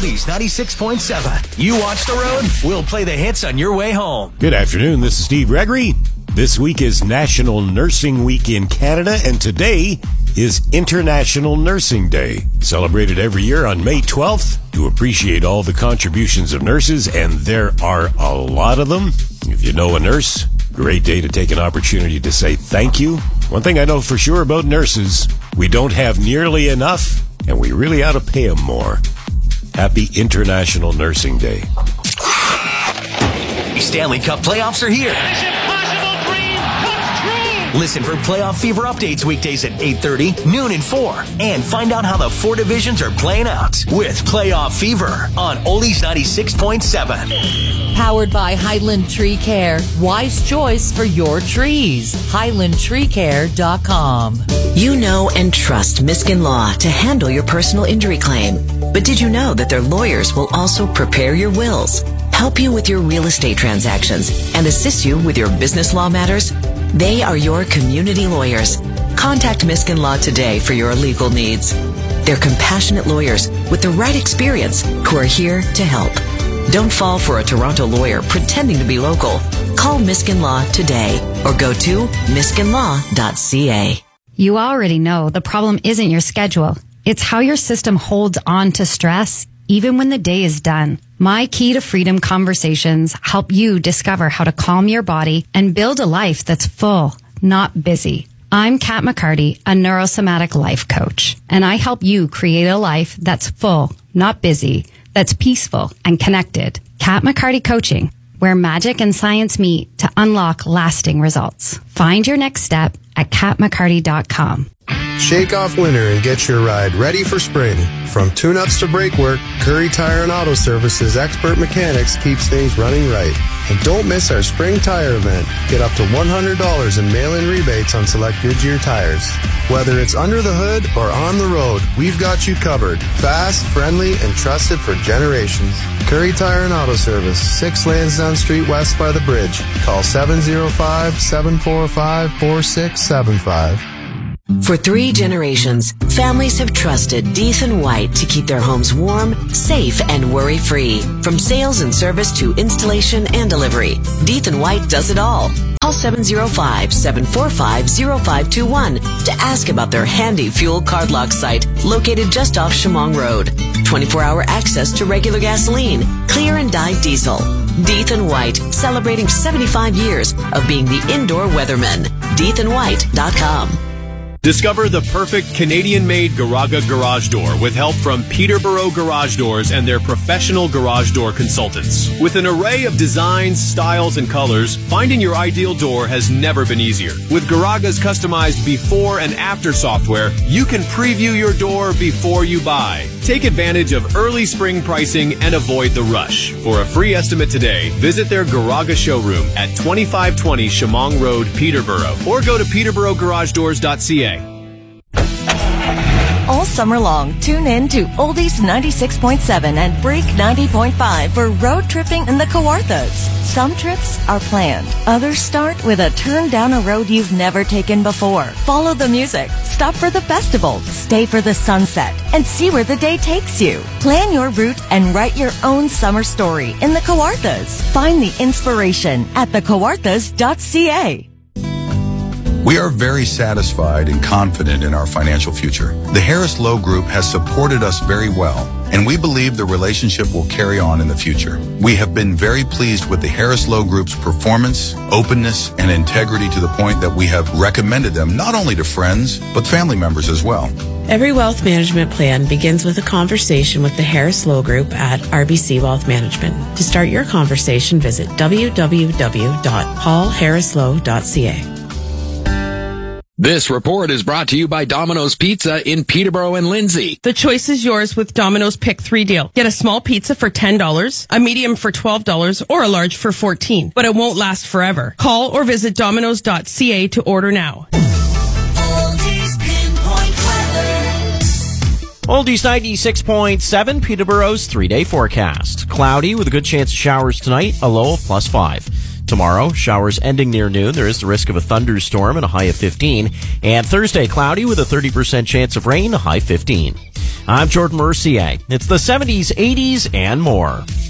Oldies 96.7. You watch the road, we'll play the hits on your way home. Good afternoon, this is Steve Gregory. This week is National Nursing Week in Canada, and today is International Nursing Day, celebrated every year on May 12th to appreciate all the contributions of nurses, and there are a lot of them. If you know a nurse, great day to take an opportunity to say thank you. One thing I know for sure about nurses, we don't have nearly enough, and we really ought to pay them more. Happy International Nursing Day. Stanley Cup playoffs are here. This impossible dream comes true. Listen for Playoff Fever updates weekdays at 8:30, noon, and 4. And find out how the 4 divisions are playing out with Playoff Fever on Oldies 96.7. Powered by Highland Tree Care. Wise choice for your trees. HighlandTreeCare.com. You know and trust Miskin Law to handle your personal injury claim. But did you know that their lawyers will also prepare your wills, help you with your real estate transactions, and assist you with your business law matters? They are your community lawyers. Contact Miskin Law today for your legal needs. They're compassionate lawyers with the right experience who are here to help. Don't fall for a Toronto lawyer pretending to be local. Call Miskin Law today or go to miskinlaw.ca. You already know the problem isn't your schedule. It's how your system holds on to stress even when the day is done. My Key to Freedom conversations help you discover how to calm your body and build a life that's full, not busy. I'm Kat McCarty, a neurosomatic life coach, and I help you create a life that's full, not busy, that's peaceful and connected. Kat McCarty Coaching, where magic and science meet to unlock lasting results. Find your next step at katmccarty.com. Shake off winter and get your ride ready for spring. From tune-ups to brake work, Curry Tire and Auto Service's expert mechanics keeps things running right. And don't miss our spring tire event. Get up to $100 in mail-in rebates on select Goodyear tires. Whether it's under the hood or on the road, we've got you covered. Fast, friendly, and trusted for generations. Curry Tire and Auto Service, 6 Lansdowne Street West by the bridge. Call 705-745-4675. For 3 generations, families have trusted Deathan White to keep their homes warm, safe, and worry-free. From sales and service to installation and delivery, Deathan White does it all. Call 705-745-0521 to ask about their handy fuel card lock site located just off Chemong Road. 24-hour access to regular gasoline, clear and dyed diesel. Deathan White, celebrating 75 years of being the indoor weatherman. DeathanWhite.com. Discover the perfect Canadian-made Garaga garage door with help from Peterborough Garage Doors and their professional garage door consultants. With an array of designs, styles, and colors, finding your ideal door has never been easier. With Garaga's customized before and after software, you can preview your door before you buy. Take advantage of early spring pricing and avoid the rush. For a free estimate today, visit their Garaga showroom at 2520 Chemong Road, Peterborough, or go to peterborough.garagedoors.ca. All summer long, tune in to Oldies 96.7 and Break 90.5 for road tripping in the Kawarthas. Some trips are planned. Others start with a turn down a road you've never taken before. Follow the music, stop for the festival, stay for the sunset, and see where the day takes you. Plan your route and write your own summer story in the Kawarthas. Find the inspiration at thekawarthas.ca. We are very satisfied and confident in our financial future. The Harris Lowe Group has supported us very well, and we believe the relationship will carry on in the future. We have been very pleased with the Harris Lowe Group's performance, openness, and integrity to the point that we have recommended them not only to friends, but family members as well. Every wealth management plan begins with a conversation with the Harris Lowe Group at RBC Wealth Management. To start your conversation, visit www.paulharrislowe.ca. This report is brought to you by Domino's Pizza in Peterborough and Lindsay. The choice is yours with Domino's Pick 3 deal. Get a small pizza for $10, a medium for $12, or a large for $14. But it won't last forever. Call or visit Domino's.ca to order now. Oldies 96.7, Peterborough's 3-day forecast. Cloudy with a good chance of showers tonight, a low of +5. Tomorrow, showers ending near noon. There is the risk of a thunderstorm and a high of 15. And Thursday, cloudy with a 30% chance of rain, a high 15. I'm Jordan Mercier. It's the 70s, 80s, and more.